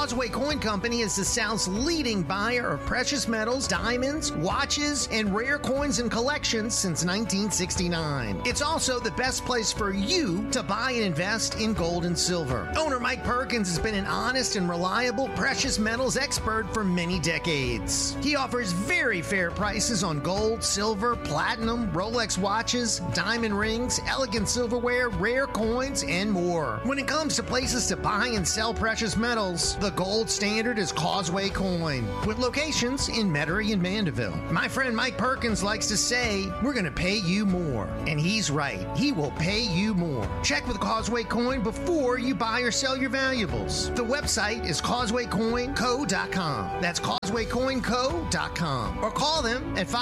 Causeway Coin Company is the South's leading buyer of precious metals, diamonds, watches, and rare coins and collections since 1969. It's also the best place for you to buy and invest in gold and silver. Owner Mike Perkins has been an honest and reliable precious metals expert for many decades. He offers very fair prices on gold, silver, platinum, Rolex watches, diamond rings, elegant silverware, rare coins, and more. When it comes to places to buy and sell precious metals, the gold standard is Causeway Coin, with locations in Metairie and Mandeville. My friend Mike Perkins likes to say, we're going to pay you more. And he's right. He will pay you more. Check with Causeway Coin before you buy or sell your valuables. The website is causewaycoinco.com. That's causewaycoinco.com. Or call them at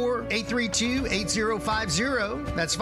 504-832-8050. That's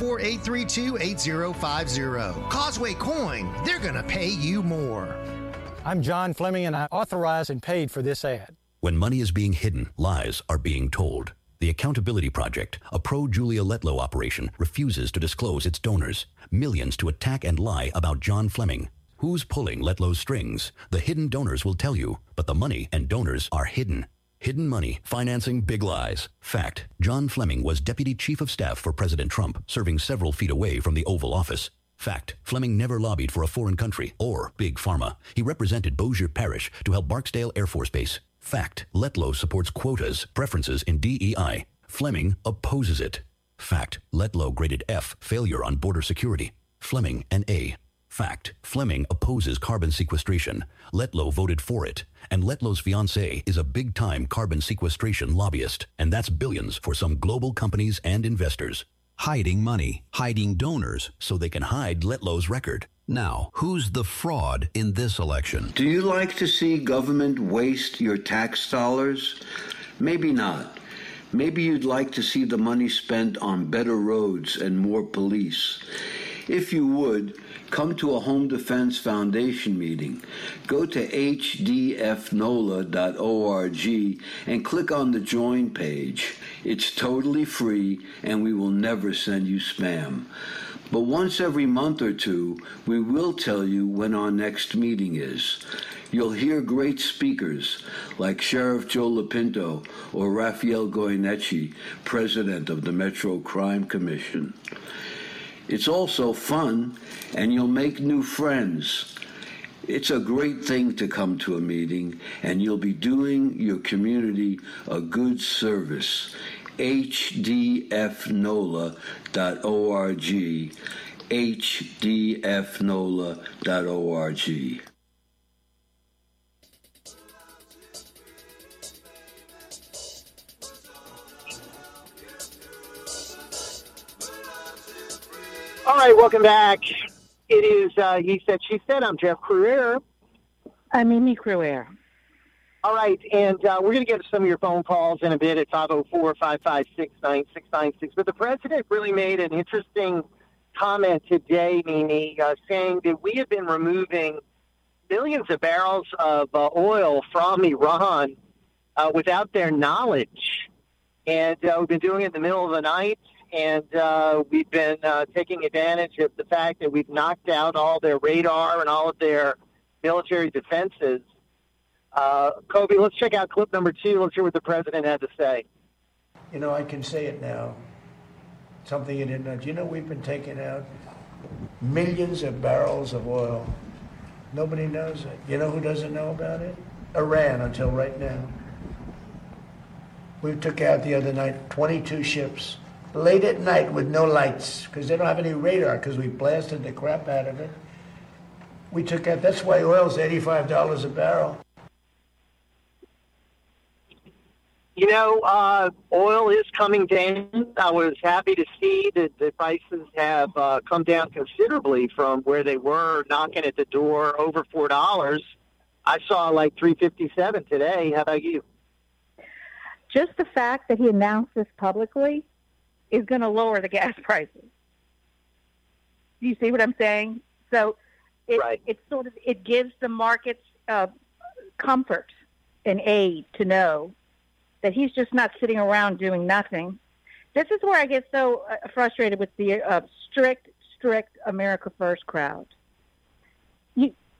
504-832-8050. Causeway Coin, they're going to pay you more. I'm John Fleming, and I authorized and paid for this ad. When money is being hidden, lies are being told. The Accountability Project, a pro-Julia Letlow operation, refuses to disclose its donors. Millions to attack and lie about John Fleming. Who's pulling Letlow's strings? The hidden donors will tell you, but the money and donors are hidden. Hidden money, financing big lies. Fact, John Fleming was Deputy Chief of Staff for President Trump, serving several feet away from the Oval Office. Fact, Fleming never lobbied for a foreign country or Big Pharma. He represented Bossier Parish to help Barksdale Air Force Base. Fact, Letlow supports quotas, preferences in DEI. Fleming opposes it. Fact, Letlow graded F, failure on border security. Fleming an A. Fact, Fleming opposes carbon sequestration. Letlow voted for it. And Letlow's fiancée is a big-time carbon sequestration lobbyist. And that's billions for some global companies and investors. Hiding money, hiding donors, so they can hide Letlow's record. Now, who's the fraud in this election? Do you like to see government waste your tax dollars? Maybe not. Maybe you'd like to see the money spent on better roads and more police. If you would, come to a Home Defense Foundation meeting. Go to hdfnola.org and click on the Join page. It's totally free, and we will never send you spam. But once every month or two, we will tell you when our next meeting is. You'll hear great speakers like Sheriff Joe Lopinto or Raphael Goyeneche, president of the Metro Crime Commission. It's also fun, and you'll make new friends. It's a great thing to come to a meeting, and you'll be doing your community a good service. hdfnola.org, hdfnola.org. All right, welcome back. It is He Said, She Said. I'm Jeff Crouere. I'm Amy Crouere. All right, and we're going to get to some of your phone calls in a bit at 504-556-9696. But the president really made an interesting comment today, Mimi, saying that we have been removing millions of barrels of oil from Iran without their knowledge. And we've been doing it in the middle of the night. And we've been taking advantage of the fact that we've knocked out all their radar and all of their military defenses. Kobe, let's check out clip number 2. Let's hear what the president had to say. You know, I can say it now. Something you didn't know. Do you know we've been taking out millions of barrels of oil? Nobody knows it. You know who doesn't know about it? Iran, until right now. We took out the other night 22 ships. Late at night with no lights, because they don't have any radar, because we blasted the crap out of it. We took out, that's why oil's $85 a barrel. You know, oil is coming down. I was happy to see that the prices have come down considerably from where they were knocking at the door over $4. I saw like $3.57 today. How about you? Just the fact that he announced this publicly is going to lower the gas prices. Do you see what I'm saying? So it gives the markets comfort and aid to know that he's just not sitting around doing nothing. This is where I get so frustrated with the strict America First crowd.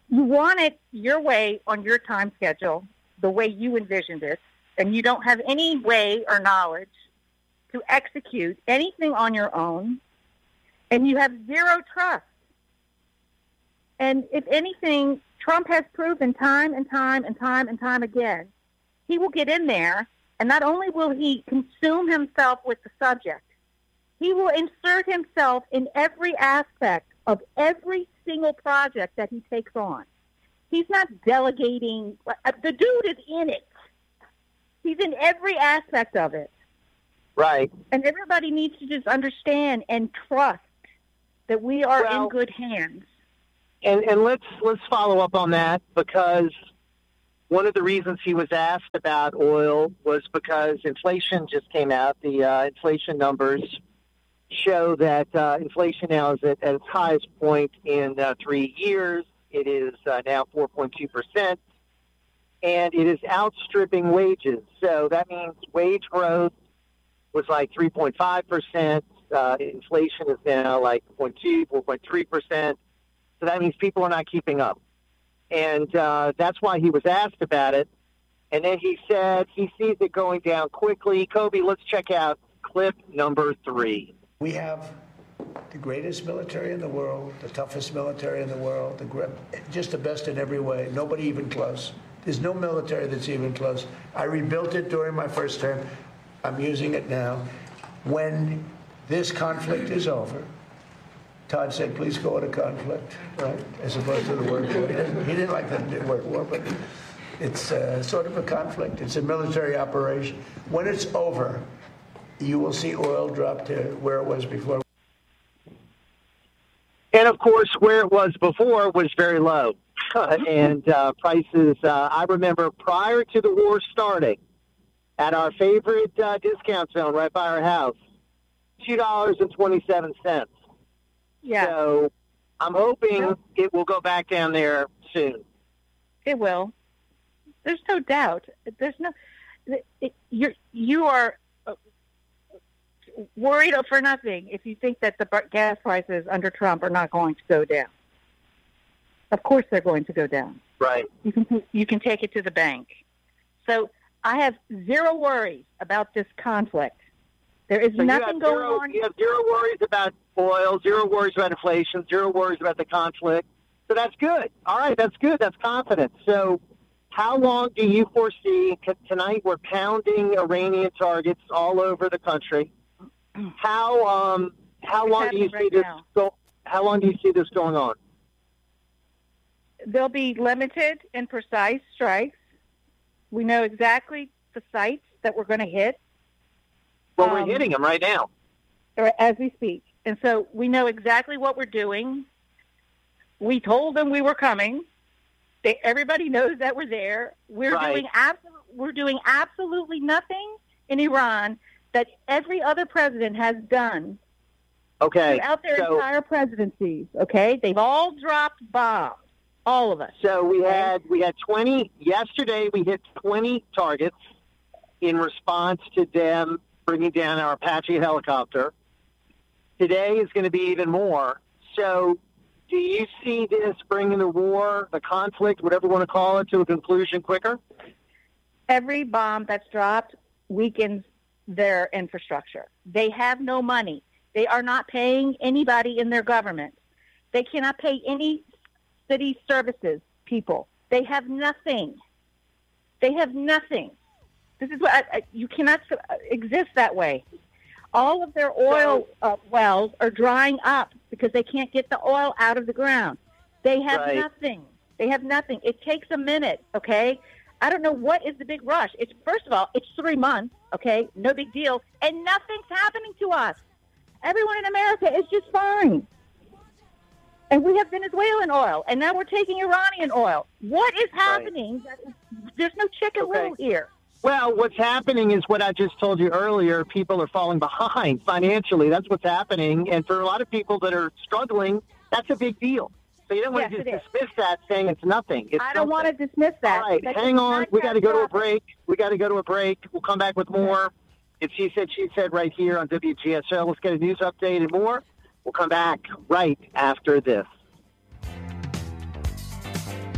You want it your way on your time schedule, the way you envisioned it, and you don't have any way or knowledge to execute anything on your own, and you have zero trust. And if anything, Trump has proven time and time and time and time again, he will get in there, and not only will he consume himself with the subject, he will insert himself in every aspect of every single project that he takes on. He's not delegating. The dude is in it. He's in every aspect of it. Right. And everybody needs to just understand and trust that we are in good hands. And let's follow up on that, because one of the reasons he was asked about oil was because inflation just came out. The inflation numbers show that inflation now is at its highest point in 3 years. It is now 4.2%, and it is outstripping wages. So that means wage growth was like 3.5%. Inflation is now like 0.2, 4.3%. So that means people are not keeping up. And that's why he was asked about it. And then he said he sees it going down quickly. Kobe, let's check out clip number 3. We have the greatest military in the world, the toughest military in the world, just the best in every way. Nobody even close. There's no military that's even close. I rebuilt it during my first term. I'm using it now. When this conflict is over, Todd said, please go into conflict, right, as opposed to the word war. He didn't like the word war, but it's sort of a conflict. It's a military operation. When it's over, you will see oil drop to where it was before. And, of course, where it was before was very low. And prices, I remember prior to the war starting, at our favorite discount zone right by our house, $2.27. Yeah. So I'm hoping it will go back down there soon. It will. There's no doubt. There's no. You are worried for nothing if you think that the gas prices under Trump are not going to go down. Of course, they're going to go down. Right. You can take it to the bank. So I have zero worries about this conflict. There is nothing going on. You have zero worries about oil, zero worries about inflation, zero worries about the conflict. So that's good. All right, that's good. That's confidence. So how long do you foresee? Tonight we're pounding Iranian targets all over the country. How long do you see this? How long do you see this going on? They'll be limited and precise strikes. We know exactly the sites that we're going to hit. Well, we're hitting them right now. As we speak. And so we know exactly what we're doing. We told them we were coming. Everybody knows that we're there. We're doing absolutely nothing in Iran that every other president has done throughout their entire presidencies. Okay? They've all dropped bombs. All of us. So we had 20 yesterday. We hit 20 targets in response to them bringing down our Apache helicopter. Today is going to be even more. So do you see this bringing the war, the conflict, whatever you want to call it, to a conclusion quicker? Every bomb that's dropped weakens their infrastructure. They have no money. They are not paying anybody in their government. They cannot pay any city services people. They have nothing. They have nothing. This is what you cannot exist that way. All of their oil wells are drying up because they can't get the oil out of the ground. They have nothing. They have nothing. It takes a minute, okay? I don't know what is the big rush. It's first of all, it's 3 months, okay? No big deal. And nothing's happening to us. Everyone in America is just fine. And we have Venezuelan oil, and now we're taking Iranian oil. What is happening? There's no chicken little here. Well, what's happening is what I just told you earlier. People are falling behind financially. That's what's happening. And for a lot of people that are struggling, that's a big deal. So you don't want to just dismiss that saying it's nothing. I don't want to dismiss that. All right, hang on. We got to go to a break. We'll come back with more. It's He Said, She Said right here on WGSO. Let's get a news update and more. We'll come back right after this.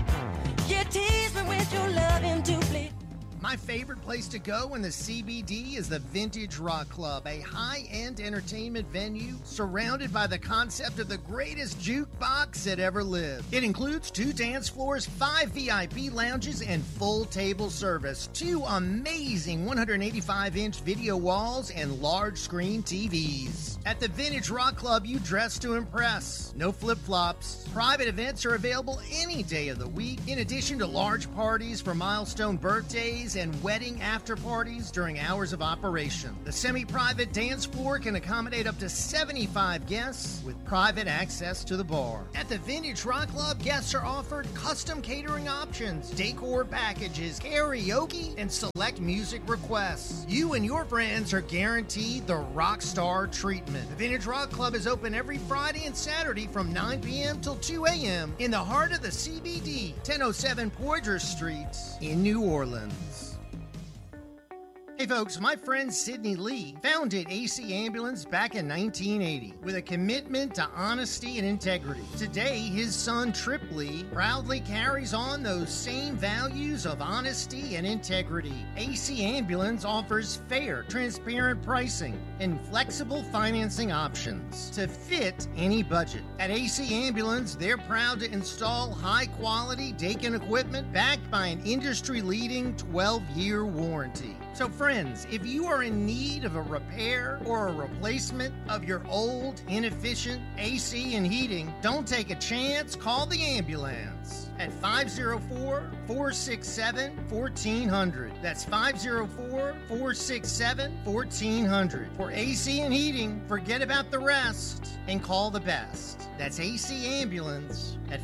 My favorite place to go in the CBD is the Vintage Rock Club, a high-end entertainment venue surrounded by the concept of the greatest jukebox that ever lived. It includes 2 dance floors, 5 VIP lounges, and full table service, 2 amazing 185-inch video walls, and large screen TVs. At the Vintage Rock Club, you dress to impress. No flip-flops. Private events are available any day of the week, in addition to large parties for milestone birthdays and wedding after parties during hours of operation. The semi-private dance floor can accommodate up to 75 guests with private access to the bar. At the Vintage Rock Club, guests are offered custom catering options, decor packages, karaoke, and select music requests. You and your friends are guaranteed the rock star treatment. The Vintage Rock Club is open every Friday and Saturday from 9 p.m. till 2 a.m. in the heart of the CBD, 1007 Poydras Street in New Orleans. Hey folks, my friend Sidney Lee founded AC Ambulance back in 1980 with a commitment to honesty and integrity. Today, his son Trip Lee proudly carries on those same values of honesty and integrity. AC Ambulance offers fair, transparent pricing and flexible financing options to fit any budget. At AC Ambulance, they're proud to install high-quality Daikin equipment backed by an industry-leading 12-year warranty. So friends, if you are in need of a repair or a replacement of your old, inefficient AC and heating, don't take a chance, call the ambulance at 504-467-1400. That's 504-467-1400. For AC and heating, forget about the rest and call the best. That's AC Ambulance at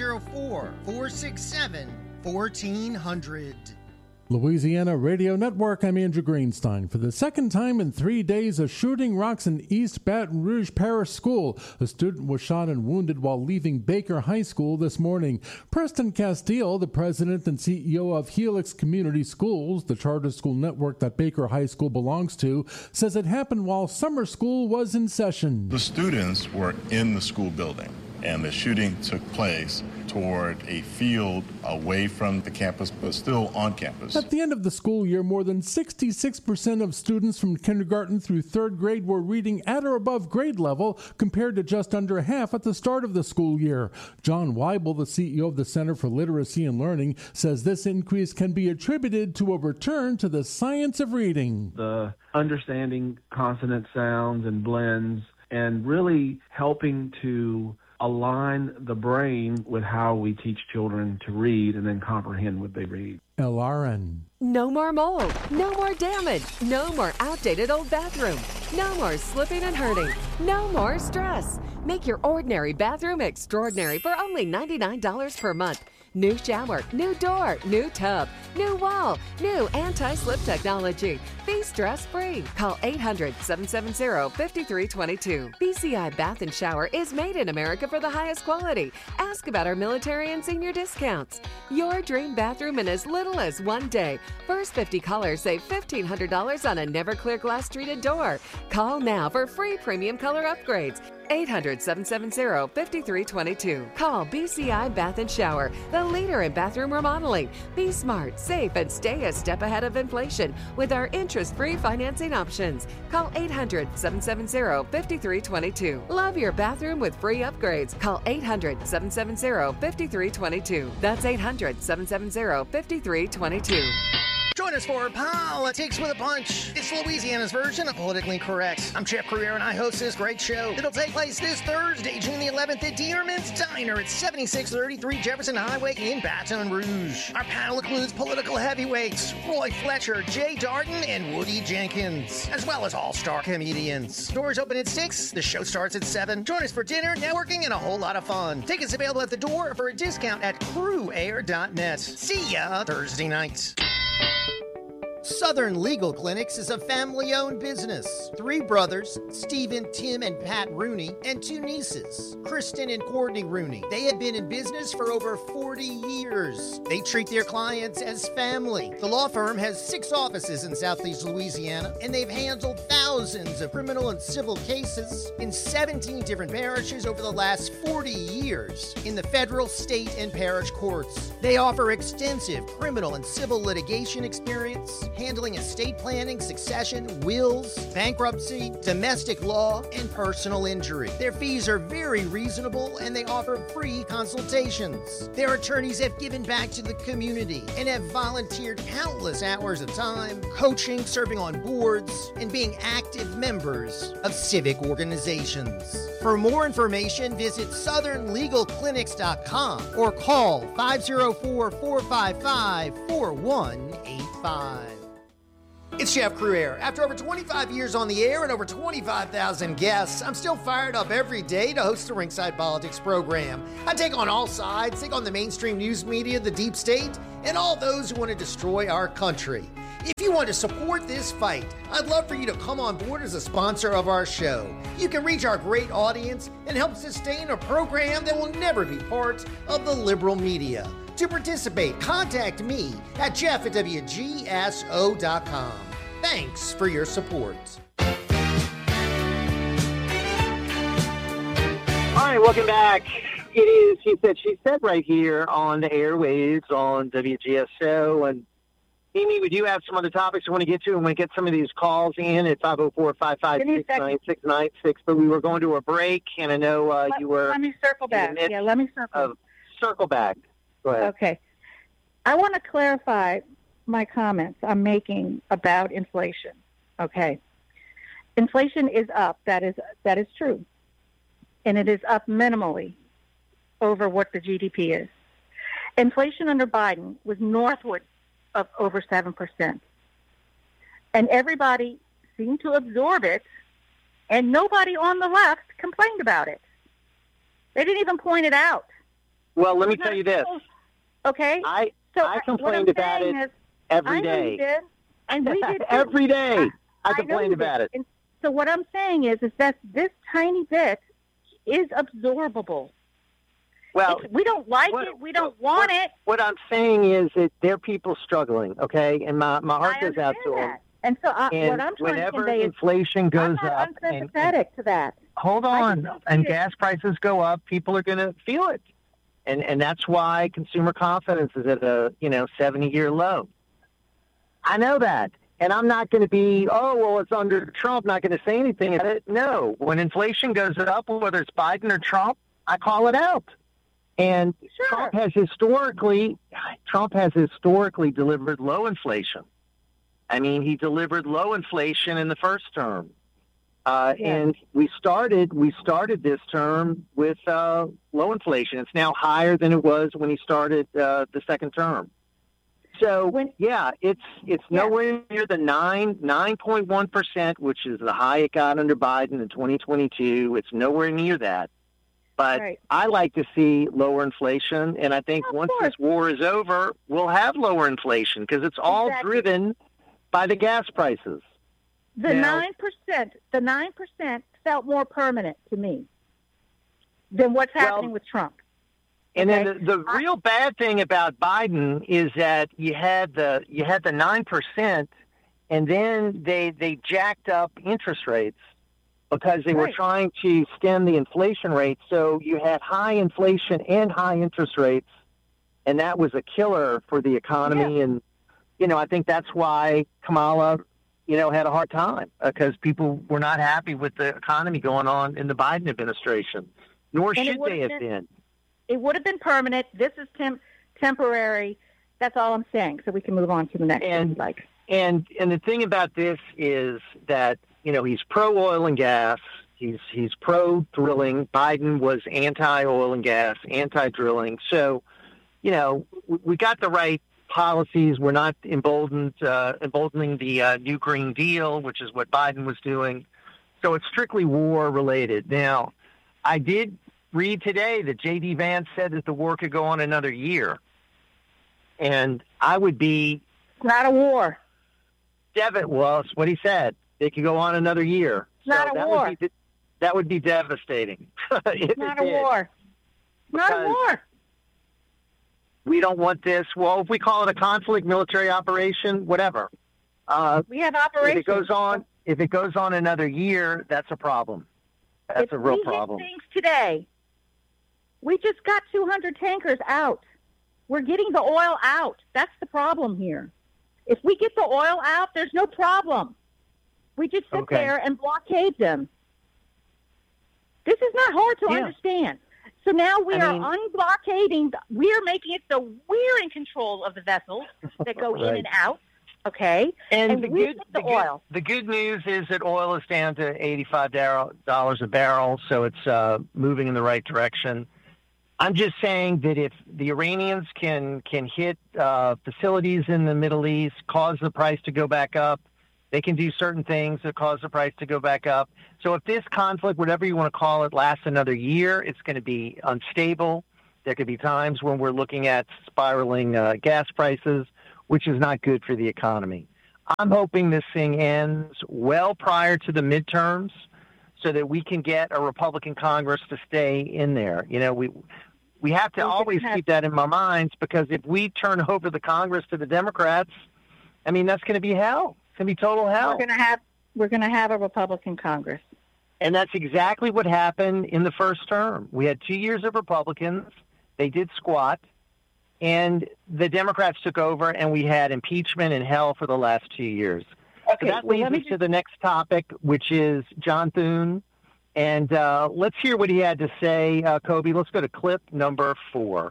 504-467-1400. Louisiana Radio Network, I'm Andrew Greenstein. For the second time in 3 days, a shooting rocks an East Baton Rouge Parish school. A student was shot and wounded while leaving Baker High School this morning. Preston Castile, the president and CEO of Helix Community Schools, the charter school network that Baker High School belongs to, says it happened while summer school was in session. The students were in the school building, and the shooting took place toward a field away from the campus, but still on campus. At the end of the school year, more than 66% of students from kindergarten through third grade were reading at or above grade level, compared to just under half at the start of the school year. John Weibel, the CEO of the Center for Literacy and Learning, says this increase can be attributed to a return to the science of reading. The understanding consonant sounds and blends, and really helping to align the brain with how we teach children to read and then comprehend what they read. LRN. No more mold, no more damage, no more outdated old bathroom, no more slipping and hurting, no more stress. Make your ordinary bathroom extraordinary for only $99 per month. New shower, new door, new tub, new wall, new anti-slip technology. Be stress-free. Call 800-770-5322. BCI Bath and Shower is made in America for the highest quality. Ask about our military and senior discounts. Your dream bathroom in as little as 1 day. First 50 callers save $1,500 on a never-clear glass treated door. Call now for free premium color upgrades. 800-770-5322. Call BCI Bath and Shower, the leader in bathroom remodeling. Be smart, safe, and stay a step ahead of inflation with our interest-free financing options. Call 800-770-5322. Love your bathroom with free upgrades. Call 800-770-5322. That's 800-770-5322. Join us for Politics with a Punch. It's Louisiana's version of Politically Correct. I'm Jeff Carrera, and I host this great show. It'll take place this Thursday, June the 11th at Dearman's Diner at 7633 Jefferson Highway in Baton Rouge. Our panel includes political heavyweights Roy Fletcher, Jay Darden, and Woody Jenkins, as well as all-star comedians. Doors open at 6. The show starts at 7. Join us for dinner, networking, and a whole lot of fun. Tickets available at the door for a discount at crewair.net. See ya Thursday night. Southern Legal Clinics is a family-owned business. 3 brothers, Stephen, Tim, and Pat Rooney, and 2 nieces, Kristen and Courtney Rooney. They have been in business for over 40 years. They treat their clients as family. The law firm has 6 offices in Southeast Louisiana, and they've handled thousands of criminal and civil cases in 17 different parishes over the last 40 years in the federal, state, and parish courts. They offer extensive criminal and civil litigation experience, handling estate planning, succession, wills, bankruptcy, domestic law, and personal injury. Their fees are very reasonable, and they offer free consultations. Their attorneys have given back to the community and have volunteered countless hours of time, coaching, serving on boards, and being active members of civic organizations. For more information, visit southernlegalclinics.com or call 504-455-4185. It's Jeff Cruaire. After over 25 years on the air and over 25,000 guests, I'm still fired up every day to host the Ringside Politics program. I take on all sides, take on the mainstream news media, the deep state, and all those who want to destroy our country. If you want to support this fight, I'd love for you to come on board as a sponsor of our show. You can reach our great audience and help sustain a program that will never be part of the liberal media. To participate, contact me at jeff@wgso.com. Thanks for your support. All right, welcome back. It is He Said, She Said right here on the airwaves on WGSO. And Amy, we do have some other topics we want to get to. I want to get some of these calls in at 504-556-9696. But we were going to a break, and I know you were... Let me circle back. Yeah, let me circle. Circle back. Go ahead. Okay. I want to clarify my comments I'm making about inflation. Okay. Inflation is up. That is true. And it is up minimally over what the GDP is. Inflation under Biden was northward of over 7%. And everybody seemed to absorb it, and nobody on the left complained about it. They didn't even point it out. Well, let me tell you this. Okay? I complained about it every day. And we did every day. I complained about it. And so what I'm saying is that this tiny bit is absorbable. Well, we don't like it. We don't want it. What I'm saying is that there are people struggling, okay? And my heart goes out to them. And so what I'm trying to convey is inflation goes I'm up. unsympathetic to that. Hold on. And gas prices go up. People are going to feel it. And that's why consumer confidence is at a 70-year low. I know that. And I'm not going to be, it's under Trump, not going to say anything about it. No. When inflation goes up, whether it's Biden or Trump, I call it out. And sure. Trump has historically delivered low inflation. I mean, he delivered low inflation in the first term. And we started this term with low inflation. It's now higher than it was when he started the second term. So it's nowhere near the 9.1%, which is the high it got under Biden in 2022. It's nowhere near that. But I like to see lower inflation, and I think once this war is over, we'll have lower inflation because it's all driven by the gas prices. The 9% felt more permanent to me than what's happening with Trump. And then the real bad thing about Biden is that you had the 9%, and then they jacked up interest rates because they were trying to stem the inflation rate. So you had high inflation and high interest rates, and that was a killer for the economy. And I think that's why Kamala had a hard time because people were not happy with the economy going on in the Biden administration, nor should they have been. It would have been permanent. This is temporary. That's all I'm saying. So we can move on to the next one. And the thing about this is that he's pro oil and gas. He's pro drilling. Biden was anti oil and gas, anti drilling. So we got the right policies. We're not emboldening the New Green Deal, which is what Biden was doing. So it's strictly war related. Now, I did read today that J.D. Vance said that the war could go on another year. And I would be... It's not a war. Well, it's what he said. It could go on another year. It's not a war. That would be devastating. It's not a war. Not a war. We don't want this. Well, if we call it a conflict, military operation, whatever. We have operations. If it goes on another year, that's a problem. That's a real problem. Things today. We just got 200 tankers out. We're getting the oil out. That's the problem here. If we get the oil out, there's no problem. We just sit there and blockade them. This is not hard to understand. So now we are unblockading. We're making it so we're in control of the vessels that go in and out. Okay, and oil. The good news is that oil is down to $85 a barrel, so it's moving in the right direction. I'm just saying that if the Iranians can hit facilities in the Middle East, cause the price to go back up, they can do certain things that cause the price to go back up. So if this conflict, whatever you want to call it, lasts another year, it's going to be unstable. There could be times when we're looking at spiraling gas prices, which is not good for the economy. I'm hoping this thing ends well prior to the midterms so that we can get a Republican Congress to stay in there. You know, we have to always keep that in my mind, because if we turn over the Congress to the Democrats, I mean, that's going to be hell. It's going to be total hell. We're going to have a Republican Congress. And that's exactly what happened in the first term. We had 2 years of Republicans. They did squat. And the Democrats took over, and we had impeachment and hell for the last 2 years. Okay, so that leads us to the next topic, which is John Thune. And let's hear what he had to say. Kobe, let's go to clip number 4.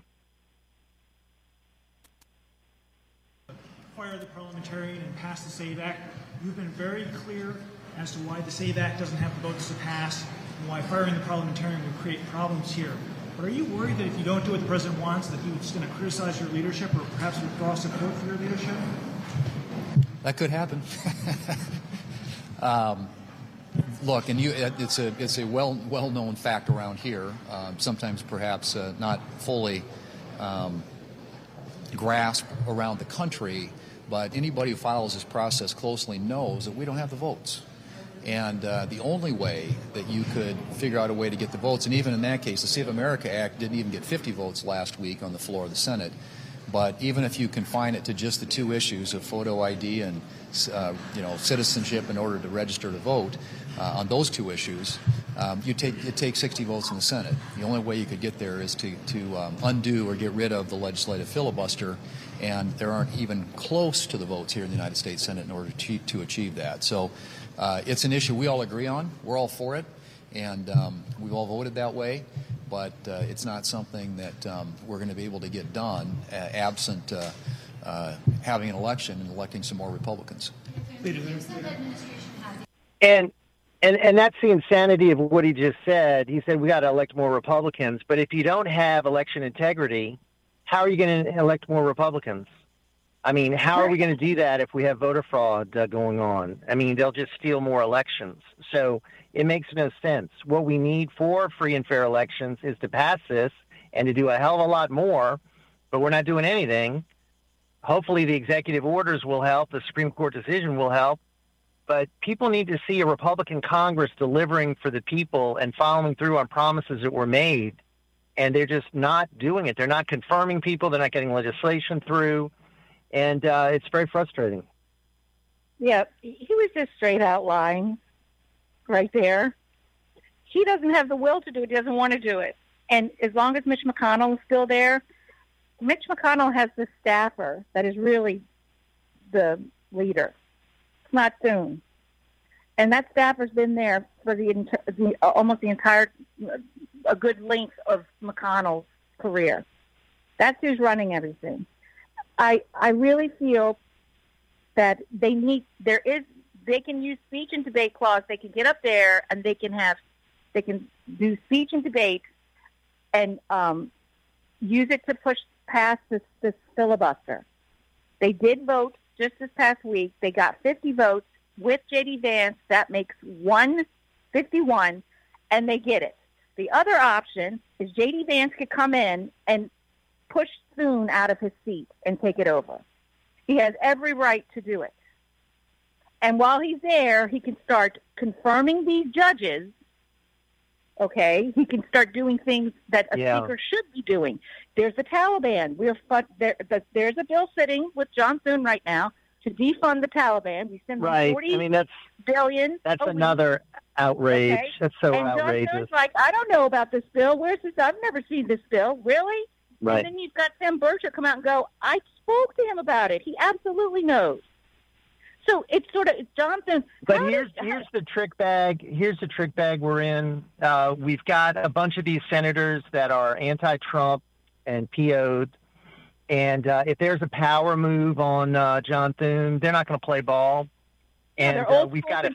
Fire the parliamentarian and pass the SAVE Act. You've been very clear as to why the SAVE Act doesn't have the votes to pass and why firing the parliamentarian would create problems here. But are you worried that if you don't do what the president wants, that he's going to criticize your leadership or perhaps withdraw support for your leadership? That could happen. Look, and it's a well-known fact around here. Sometimes perhaps not fully grasped around the country, but anybody who follows this process closely knows that we don't have the votes. And the only way that you could figure out a way to get the votes, and even in that case, the Save America Act didn't even get 50 votes last week on the floor of the Senate. But even if you confine it to just the two issues of photo ID and citizenship in order to register to vote, on those two issues, it takes 60 votes in the Senate. The only way you could get there is to undo or get rid of the legislative filibuster, and there aren't even close to the votes here in the United States Senate in order to achieve that. So it's an issue we all agree on. We're all for it, and we've all voted that way. But it's not something that we're going to be able to get done absent having an election and electing some more Republicans. And that's the insanity of what he just said. He said we got to elect more Republicans. But if you don't have election integrity, how are you going to elect more Republicans? I mean, how are we going to do that if we have voter fraud going on? I mean, they'll just steal more elections. So it makes no sense. What we need for free and fair elections is to pass this and to do a hell of a lot more, but we're not doing anything. Hopefully the executive orders will help. The Supreme Court decision will help. But people need to see a Republican Congress delivering for the people and following through on promises that were made, and they're just not doing it. They're not confirming people. They're not getting legislation through, and it's very frustrating. Yeah, he was just straight out lying right there. He doesn't have the will to do it. He doesn't want to do it. And as long as Mitch McConnell is still there, Mitch McConnell has this staffer that is really the leader. It's not Thune. And that staffer's been there for almost the entire, a good length of McConnell's career. That's who's running everything. I really feel that they can use speech and debate clause. They can get up there and they can do speech and debate and use it to push past this filibuster. They did vote just this past week. They got 50 votes with J.D. Vance. That makes 151, and they get it. The other option is J.D. Vance could come in and push Thune out of his seat and take it over. He has every right to do it. And while he's there, he can start confirming these judges. Okay, he can start doing things that a speaker should be doing. There's the Taliban. There's a bill sitting with John Thune right now to defund the Taliban. We send them $40 billion. That's another outrage. Okay? That's so and outrageous. John Thune's like, I don't know about this bill. Where's this? I've never seen this bill. Really? Right. And then you've got Tim Burchett come out and go, I spoke to him about it. He absolutely knows. So it's sort of Johnson. But here's the trick bag. Here's the trick bag we're in. We've got a bunch of these senators that are anti-Trump and PO'd. And if there's a power move on John Thune, they're not going to play ball. And we've got a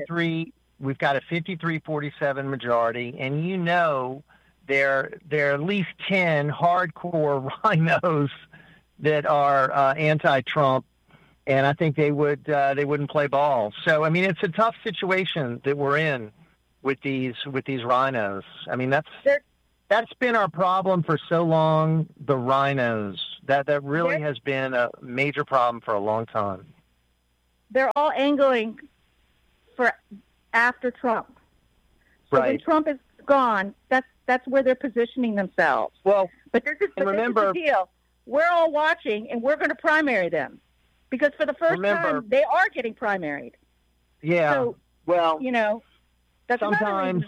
53-47 majority. And you know there are at least 10 hardcore rhinos that are anti-Trump. And I think they wouldn't play ball. So I mean, it's a tough situation that we're in with these rhinos. I mean, that's been our problem for so long. The rhinos that really has been a major problem for a long time. They're all angling for after Trump. So when Trump is gone, that's where they're positioning themselves. Well, but this is the deal. We're all watching, and we're going to primary them. Because for the first time, they are getting primaried. Yeah. So, well, that's sometimes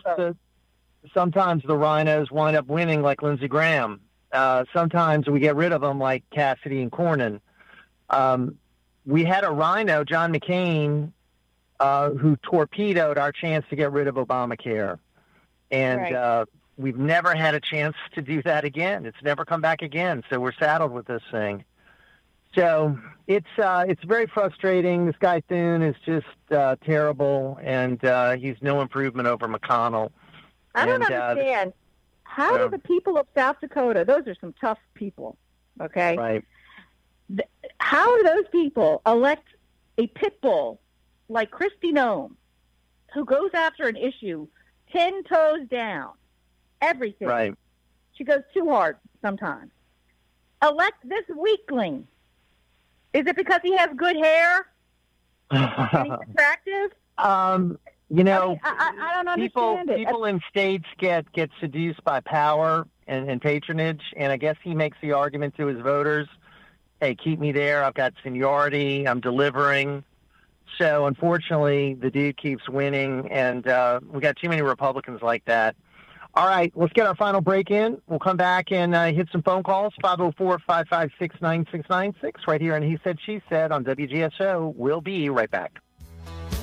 the rhinos wind up winning, like Lindsey Graham. Sometimes we get rid of them, like Cassidy and Cornyn. We had a rhino, John McCain, who torpedoed our chance to get rid of Obamacare, and we've never had a chance to do that again. It's never come back again. So we're saddled with this thing. So it's very frustrating. This guy Thune is just terrible, and he's no improvement over McConnell. I don't understand. How do the people of South Dakota, those are some tough people, okay? Right. How do those people elect a pit bull like Kristi Noem, who goes after an issue 10 toes down, everything? Right. She goes too hard sometimes. Elect this weakling. Is it because he has good hair and he's attractive? I don't understand it. People in states get seduced by power and patronage, and I guess he makes the argument to his voters, hey, keep me there. I've got seniority. I'm delivering. So, unfortunately, the dude keeps winning, and we got too many Republicans like that. All right, let's get our final break in. We'll come back and hit some phone calls, 504-556-9696, right here on He Said, She Said on WGSO. We'll be right back.